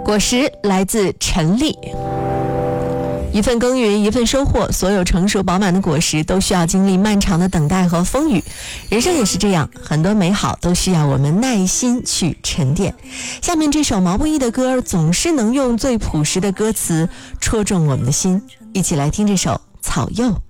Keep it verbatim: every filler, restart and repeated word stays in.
果实来自陈粒。一份耕耘一份收获，所有成熟饱满的果实都需要经历漫长的等待和风雨，人生也是这样，很多美好都需要我们耐心去沉淀。下面这首毛不易的歌总是能用最朴实的歌词戳中我们的心，一起来听这首草柚。